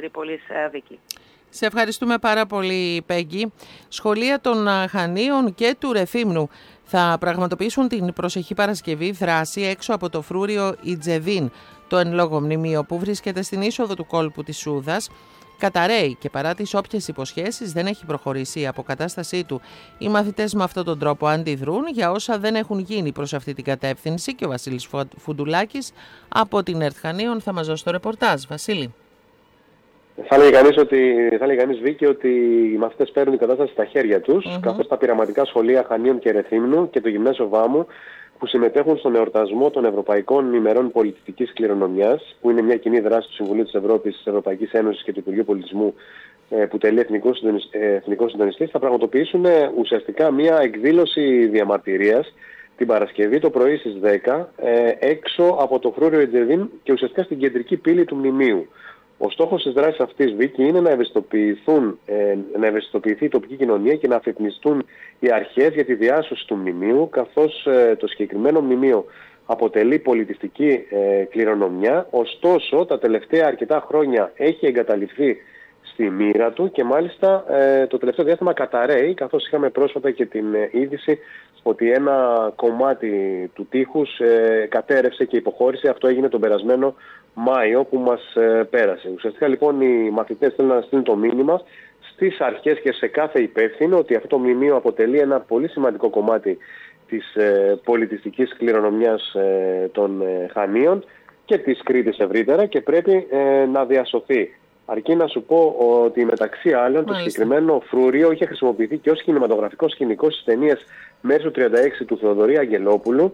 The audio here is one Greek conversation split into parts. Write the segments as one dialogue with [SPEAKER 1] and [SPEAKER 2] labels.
[SPEAKER 1] Τρίπολης, Βίκη.
[SPEAKER 2] Σε ευχαριστούμε πάρα πολύ, Πέγγι. Σχολεία των Χανίων και του Ρεθύμνου θα πραγματοποιήσουν την προσεχή Παρασκευή δράση έξω από το φρούριο Ιτζεδίν. Το εν λόγω μνημείο, που βρίσκεται στην είσοδο του κόλπου της Σούδας, καταραίει και παρά τις όποιες υποσχέσεις δεν έχει προχωρήσει η αποκατάστασή του. Οι μαθητές με αυτόν τον τρόπο αντιδρούν για όσα δεν έχουν γίνει προς αυτή την κατεύθυνση και ο Βασίλης Φουντουλάκης από την ΕΡΤ Χανίων θα μας δώσει το ρεπορτάζ. Βασίλη.
[SPEAKER 3] Θα έλεγε κανείς, Βίκη, ότι οι μαθητές παίρνουν την κατάσταση στα χέρια τους, καθώς τα πειραματικά σχολεία Χανίων και Ρεθύμνου και το Γυμνάσιο Βάμου, που συμμετέχουν στον εορτασμό των Ευρωπαϊκών ημερών πολιτιστικής κληρονομιάς, που είναι μια κοινή δράση του Συμβουλίου της Ευρώπης, της Ευρωπαϊκής Ένωσης και του Υπουργείου Πολιτισμού, που τελεί εθνικό συντονιστής, θα πραγματοποιήσουν ουσιαστικά μια εκδήλωση διαμαρτυρίας την Παρασκευή το πρωί στις 10, έξω από το φρούριο Ιτζεδίν και ουσιαστικά στην κεντρική πύλη του μνημείου. Ο στόχος της δράσης αυτής, Βίκη, είναι να ευαισθητοποιηθεί η τοπική κοινωνία και να αφυπνιστούν οι αρχές για τη διάσωση του μνημείου, καθώς το συγκεκριμένο μνημείο αποτελεί πολιτιστική κληρονομιά, ωστόσο τα τελευταία αρκετά χρόνια έχει εγκαταλειφθεί στη μοίρα του και μάλιστα το τελευταίο διάστημα καταραίει, καθώς είχαμε πρόσφατα και την είδηση ότι ένα κομμάτι του τείχους κατέρευσε και υποχώρησε. Αυτό έγινε τον περασμένο Μάιο που μας πέρασε. Ουσιαστικά λοιπόν οι μαθητές θέλουν να στείλουν το μήνυμα στις αρχές και σε κάθε υπεύθυνο ότι αυτό το μνημείο αποτελεί ένα πολύ σημαντικό κομμάτι της πολιτιστικής κληρονομιάς των Χανίων και της Κρήτης ευρύτερα και πρέπει να διασωθεί. Αρκεί να σου πω ότι μεταξύ άλλων το συγκεκριμένο φρούριο είχε χρησιμοποιηθεί και ως κινηματογραφικό σκηνικό στις ταινίες Μέρης του 36 του Θεοδωρή Αγγελόπουλου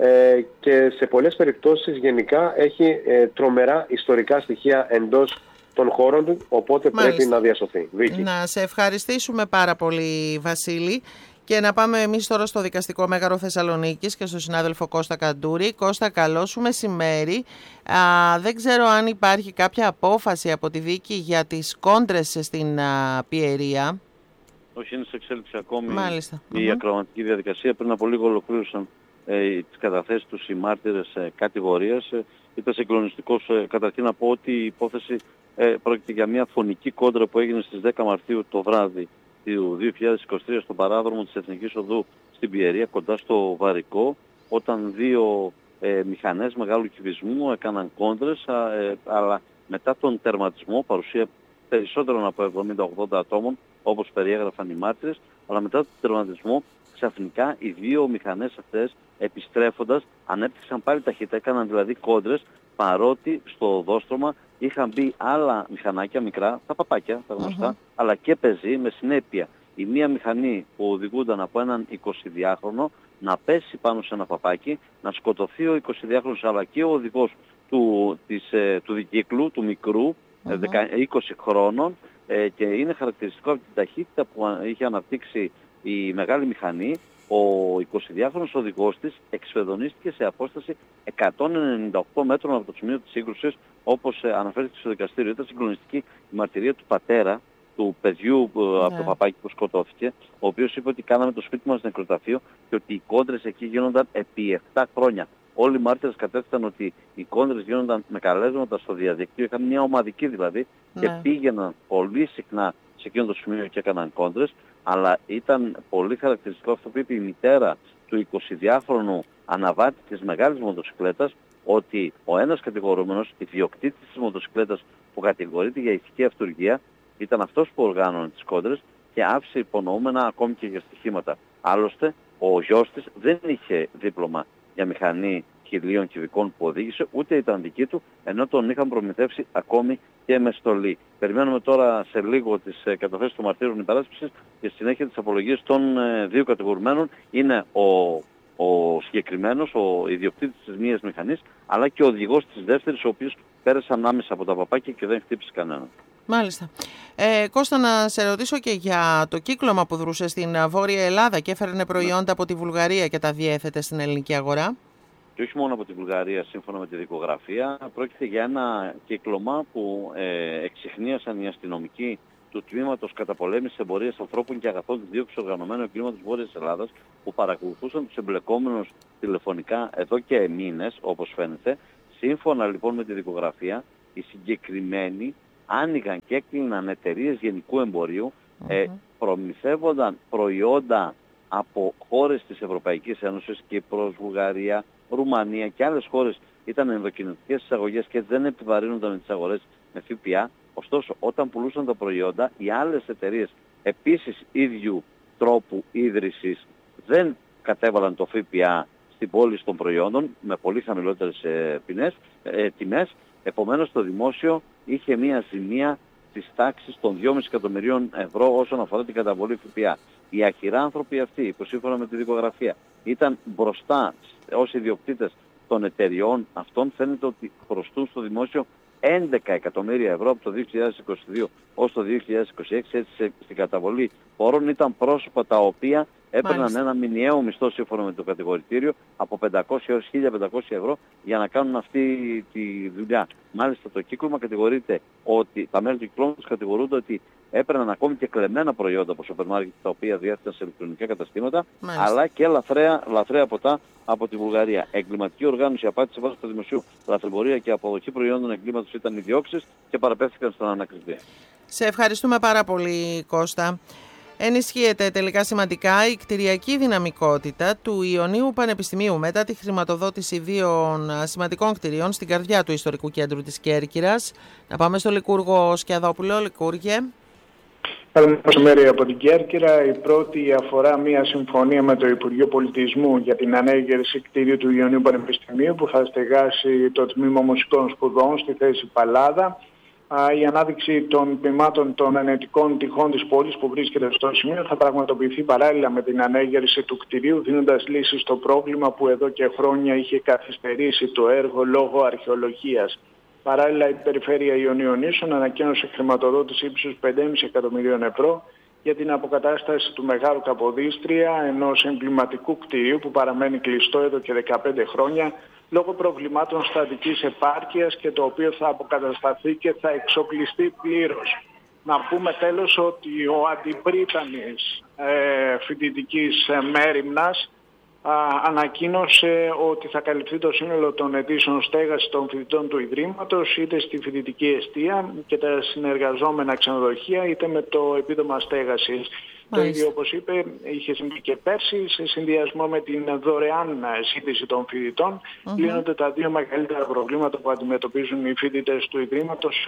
[SPEAKER 3] και σε πολλές περιπτώσεις γενικά έχει τρομερά ιστορικά στοιχεία εντός των χώρων του, οπότε πρέπει να διασωθεί. Βίκη.
[SPEAKER 2] Να σε ευχαριστήσουμε πάρα πολύ, Βασίλη. Και να πάμε εμείς τώρα στο Δικαστικό Μέγαρο Θεσσαλονίκης και στον συνάδελφο Κώστα Καντούρη. Κώστα, καλό σου μεσημέρι. Δεν ξέρω αν υπάρχει κάποια απόφαση από τη δίκη για τις κόντρες στην Πιερία.
[SPEAKER 4] Όχι, είναι σε εξέλιξη ακόμη η ακροαματική διαδικασία. Πριν από λίγο ολοκλήρωσαν τις καταθέσεις τους οι μάρτυρες κατηγορίας. Ήταν συγκλονιστικός. Καταρχήν να πω ότι η υπόθεση πρόκειται για μια φωνική κόντρα που έγινε στις 10 Μαρτίου το βράδυ του 2023 στον παράδρομο της Εθνικής Οδού στην Πιερία, κοντά στο Βαρικό, όταν δύο μηχανές μεγάλου κυβισμού έκαναν κόντρες, αλλά μετά τον τερματισμό, παρουσία περισσότερων από 70-80 ατόμων, όπως περιέγραφαν οι μάρτυρες, αλλά μετά τον τερματισμό ξαφνικά οι δύο μηχανές αυτές επιστρέφοντας ανέπτυξαν πάλι ταχύτητα, έκαναν δηλαδή κόντρες, παρότι στο οδόστρωμα είχαν μπει άλλα μηχανάκια μικρά, τα παπάκια, τα γνωστά, αλλά και πεζοί, με συνέπεια η μία μηχανή που οδηγούνταν από έναν 22χρονο να πέσει πάνω σε ένα παπάκι, να σκοτωθεί ο 22χρονος αλλά και ο οδηγός του δικύκλου, του μικρού, 20 χρόνων, και είναι χαρακτηριστικό από την ταχύτητα που είχε αναπτύξει η μεγάλη μηχανή. Ο 22χρονος οδηγός της εξφεδονίστηκε σε απόσταση 198 μέτρων από το σημείο της σύγκρουσης, όπως αναφέρθηκε στο δικαστήριο. Ήταν συγκλονιστική η μαρτυρία του πατέρα του παιδιού από το παπάκι που σκοτώθηκε, ο οποίος είπε ότι κάναμε το σπίτι μας νεκροταφείο και ότι οι κόντρες εκεί γίνονταν επί 7 χρόνια. Όλοι οι μάρτυρες κατέθεσαν ότι οι κόντρες γίνονταν με καλέσματα στο διαδίκτυο, είχαν μια ομαδική δηλαδή, και πήγαιναν πολύ συχνά σε εκείνο το σημείο και έκαναν κόντρες. Αλλά ήταν πολύ χαρακτηριστικό αυτό που είπε η μητέρα του 22χρονου αναβάτη της μεγάλης μοτοσυκλέτας, ότι ο ένας κατηγορούμενος, ιδιοκτήτης της μοτοσυκλέτας που κατηγορείται για ηθική αυτουργία, ήταν αυτός που οργάνωνε τις κόντρες και άφησε υπονοούμενα ακόμη και για στοιχήματα. Άλλωστε, ο γιος της δεν είχε δίπλωμα για μηχανή 1000 κυβικών που οδήγησε, ούτε ήταν δική του, ενώ τον είχαν προμηθεύσει ακόμη και με στολή. Περιμένουμε τώρα σε λίγο τις καταθέσεις των μαρτύρων υπεράσπισης και στη συνέχεια τις απολογίες των δύο κατηγορουμένων. Είναι ο συγκεκριμένος, ο ιδιοκτήτης της μίας μηχανής, αλλά και ο οδηγός της δεύτερης, ο οποίος πέρασε ανάμεσα από τα παπάκια και δεν χτύπησε κανέναν.
[SPEAKER 2] Μάλιστα. Κώστα, να σε ρωτήσω και για το κύκλωμα που δρούσε στην Βόρεια Ελλάδα και έφερνε προϊόντα από τη Βουλγαρία και τα διέθετε στην ελληνική αγορά.
[SPEAKER 4] Και όχι μόνο από τη Βουλγαρία, σύμφωνα με τη δικογραφία, πρόκειται για ένα κύκλωμα που εξιχνίασαν οι αστυνομικοί του Τμήματος Καταπολέμησης Εμπορίας Ανθρώπων και Αγαθών της Δίωξης Οργανωμένου Εγκλήματος Βόρειας Ελλάδας, που παρακολουθούσαν τους εμπλεκόμενους τηλεφωνικά εδώ και μήνες, όπως φαίνεται. Σύμφωνα λοιπόν με τη δικογραφία, οι συγκεκριμένοι άνοιγαν και έκλειναν εταιρείες γενικού εμπορίου, προμηθεύονταν προϊόντα από χώρες της Ευρωπαϊκής Ένωσης, Κύπρος, Βουλγαρία, Ρουμανία και άλλες χώρες ήταν ενδοκινοτικές εισαγωγές και δεν επιβαρύνονταν με τις αγορές με ΦΠΑ. Ωστόσο, όταν πουλούσαν τα προϊόντα, οι άλλες εταιρείες επίσης ίδιου τρόπου ίδρυσης δεν κατέβαλαν το ΦΠΑ στην πώληση των προϊόντων με πολύ χαμηλότερες τιμές. Επομένως, το δημόσιο είχε μία ζημία της τάξης των 2,5 εκατομμυρίων ευρώ όσον αφορά την καταβολή ΦΠΑ. Οι αχυράνθρωποι αυτοί, που σύμφωνα με τη δικογραφία ήταν μπροστά ως ιδιοκτήτες των εταιριών αυτών, φαίνεται ότι χρωστούν στο δημόσιο 11 εκατομμύρια ευρώ από το 2022 ως το 2026, έτσι στην καταβολή φόρων. Ήταν πρόσωπα τα οποία έπαιρναν ένα μηνιαίο μισθό σύμφωνα με το κατηγορητήριο από 500 έως 1.500 ευρώ για να κάνουν αυτή τη δουλειά. Μάλιστα το κύκλωμα κατηγορείται ότι, τα μέλη του κυκλώματος κατηγορούνται ότι έπαιρναν ακόμη και κλεμμένα προϊόντα από σούπερ μάρκετ τα οποία διέθεταν σε ηλεκτρονικά καταστήματα, αλλά και λαθρέα ποτά από τη Βουλγαρία. Εγκληματική οργάνωση, απάτη σε βάρος του δημοσίου, λαθρεμπορία και αποδοχή προϊόντων εγκλήματος ήταν οι διώξεις και παραπέμφθηκαν στον ανακριτή.
[SPEAKER 2] Σε ευχαριστούμε πάρα πολύ, Κώστα. Ενισχύεται τελικά σημαντικά η κτηριακή δυναμικότητα του Ιωνίου Πανεπιστημίου μετά τη χρηματοδότηση 2 σημαντικών κτηρίων στην καρδιά του ιστορικού κέντρου της Κέρκυρας. Να πάμε στο Λικούργο Σκιαδόπουλο. Λικούργε.
[SPEAKER 1] Καλημέρα από την Κέρκυρα. Η πρώτη αφορά μια συμφωνία με το Υπουργείο Πολιτισμού για την ανέγερση κτηρίου του Ιωνίου Πανεπιστημίου που θα στεγάσει το Τμήμα Μουσικών Σπουδών στη θέση Παλάδα. Η ανάδειξη των τμήματων των ενετικών τυχών της πόλης που βρίσκεται στο σημείο θα πραγματοποιηθεί παράλληλα με την ανέγερση του κτηρίου, δίνοντας λύση στο πρόβλημα που εδώ και χρόνια είχε καθυστερήσει το έργο λόγω αρχαιολογίας. Παράλληλα, η Περιφέρεια Ιωνίων Ίσων ανακοίνωσε χρηματοδότηση ύψους 5,5 εκατομμυρίων ευρώ για την αποκατάσταση του Μεγάλου Καποδίστρια, ενός εμβληματικού κτηρίου που παραμένει κλειστό εδώ και 15 χρόνια λόγω προβλημάτων στατικής επάρκειας και το οποίο θα αποκατασταθεί και θα εξοπλιστεί πλήρως. Να πούμε τέλος ότι ο αντιπρίτανης φοιτητικής μέριμνας ανακοίνωσε ότι θα καλυφθεί το σύνολο των αιτήσεων στέγασης των φοιτητών του Ιδρύματος είτε στη φοιτητική εστία και τα συνεργαζόμενα ξενοδοχεία είτε με το επίδομα στέγασης. Το ίδιο, όπως είπε, είχε συμβεί και πέρσι σε συνδυασμό με την δωρεάν σύντηση των φοιτητών. Λύνονται τα 2 μεγαλύτερα προβλήματα που αντιμετωπίζουν οι φοιτητές του Ιδρύματος.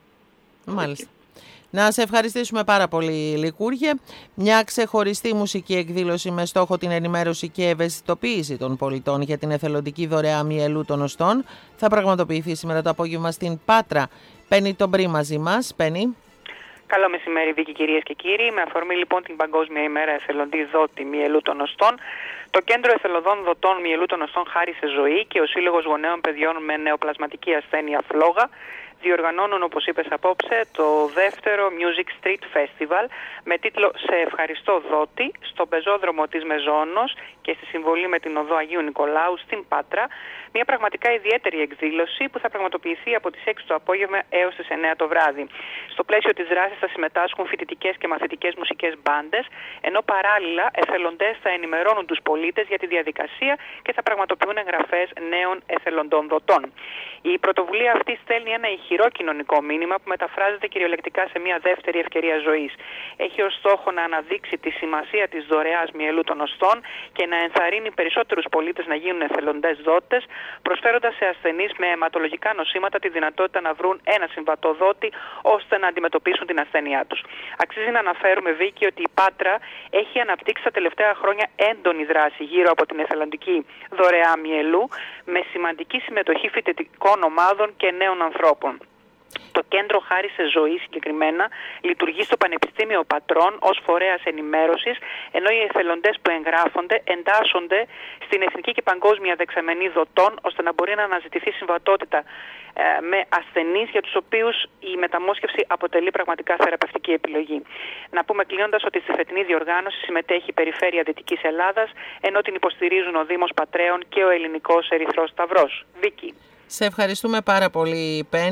[SPEAKER 2] Μάλιστα. Να σε ευχαριστήσουμε πάρα πολύ, Λικούργε. Μια ξεχωριστή μουσική εκδήλωση με στόχο την ενημέρωση και ευαισθητοποίηση των πολιτών για την εθελοντική δωρεά μυελού των οστών θα πραγματοποιηθεί σήμερα το απόγευμα στην Πάτρα. Πέννη Τομπρή μαζί μας. Πέννη.
[SPEAKER 5] Καλό μεσημέρι, Βίκη, κυρίες και κύριοι. Με αφορμή λοιπόν την Παγκόσμια ημέρα εθελοντή δότη μυελού των οστών, το Κέντρο Εθελοντών Δοτών Μυελού των Οστών Χάρισε Ζωή και ο Σύλλογος Γονέων Παιδιών με Νεοπλασματική Ασθένεια Φλόγα διοργανώνουν, όπως είπες απόψε, το δεύτερο Music Street Festival με τίτλο «Σε ευχαριστώ δότη» στον πεζόδρομο της Μεζόνος και στη συμβολή με την οδό Αγίου Νικολάου στην Πάτρα, μια πραγματικά ιδιαίτερη εκδήλωση που θα πραγματοποιηθεί από τις 6 το απόγευμα έως τις 9 το βράδυ. Στο πλαίσιο της δράσης θα συμμετάσχουν φοιτητικές και μαθητικές μουσικές μπάντες, ενώ παράλληλα εθελοντές θα ενημερώνουν τους πολίτες για τη διαδικασία και θα πραγματοποιούν εγγραφές νέων εθελοντών δοτών. Η πρωτοβουλία αυτή στέλνει ένα ηχηρό κοινωνικό μήνυμα που μεταφράζεται κυριολεκτικά σε μια δεύτερη ευκαιρία ζωής. Έχει ως στόχο να αναδείξει τη σημασία της δωρεάς μυελού των οστών και να ενθαρρύνει περισσότερους πολίτες να γίνουν εθελοντές δότες, προσφέροντας σε ασθενείς με αιματολογικά νοσήματα τη δυνατότητα να βρουν ένα συμβατό δότη ώστε να αντιμετωπίσουν την ασθένειά τους. Αξίζει να αναφέρουμε, Βίκη, ότι η Πάτρα έχει αναπτύξει τα τελευταία χρόνια έντονη δράση γύρω από την εθελοντική δωρεά μυελού με σημαντική συμμετοχή φοιτητικών ομάδων και νέων ανθρώπων. Το Κέντρο Χάρισε Ζωή συγκεκριμένα λειτουργεί στο Πανεπιστήμιο Πατρών ως φορέας ενημέρωσης, ενώ οι εθελοντές που εγγράφονται εντάσσονται στην εθνική και παγκόσμια δεξαμενή δοτών, ώστε να μπορεί να αναζητηθεί συμβατότητα με ασθενείς για τους οποίους η μεταμόσχευση αποτελεί πραγματικά θεραπευτική επιλογή. Να πούμε κλείνοντας ότι στη φετινή διοργάνωση συμμετέχει η Περιφέρεια Δυτικής Ελλάδας, ενώ την υποστηρίζουν ο Δήμος Πατρέων και ο Ελληνικός Ερυθρός Σταυρός. Βίκη.
[SPEAKER 2] Σε ευχαριστούμε πάρα πολύ, Πέννη.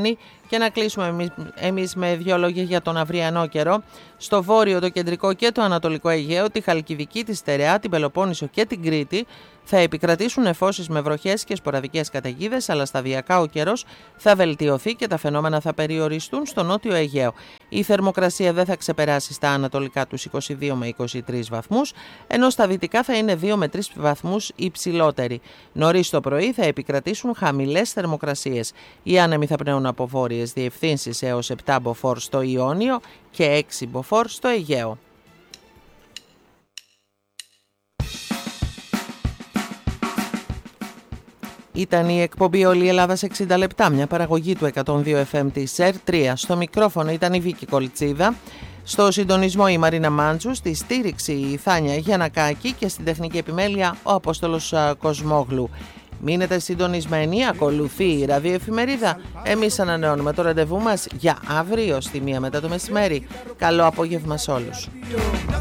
[SPEAKER 2] Και να κλείσουμε εμείς με 2 λόγια για τον αυριανό καιρό. Στο βόρειο, το κεντρικό και το ανατολικό Αιγαίο, τη Χαλκιδική, τη Στερεά, την Πελοπόννησο και την Κρήτη θα επικρατήσουν νεφώσεις με βροχές και σποραδικές καταιγίδες, αλλά σταδιακά ο καιρός θα βελτιωθεί και τα φαινόμενα θα περιοριστούν στο νότιο Αιγαίο. Η θερμοκρασία δεν θα ξεπεράσει στα ανατολικά τους 22 με 23 βαθμούς, ενώ στα δυτικά θα είναι 2 με 3 βαθμούς υψηλότεροι. Νωρίς το πρωί θα επικρατήσουν χαμηλές θερμοκρασίες. Οι άνεμοι θα πνέουν από βόρειες διευθύνσεις έως 7 μποφόρ στο Ιόνιο και 6 μποφόρ στο Αιγαίο. Ήταν η εκπομπή «Όλη η Ελλάδα σε 60 λεπτά», μια παραγωγή του 102 FM της ΕΡΤ3. Στο μικρόφωνο ήταν η Βίκη Κολτσίδα, στο συντονισμό η Μαρίνα Μάντζου, στη στήριξη η Θάνια Γιαννακάκη και στην τεχνική επιμέλεια ο Απόστολος Κοσμόγλου. Μείνετε συντονισμένοι, ακολουθεί η ραδιοεφημερίδα. Εμείς ανανεώνουμε το ραντεβού μας για αύριο στη 1 μετά το μεσημέρι. Καλό απόγευμα σε όλους.